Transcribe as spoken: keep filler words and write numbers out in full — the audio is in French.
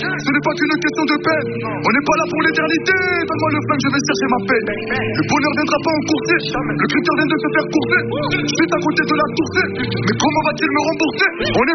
Ce n'est pas qu'une question de peine. On n'est pas là pour l'éternité. Donne-moi le flingue, je vais chercher ma paix. Le bonheur viendra pas en courser. Le critère vient de se faire courser. Je suis à côté de la toursée. Mais comment va-t-il me rembourser? On est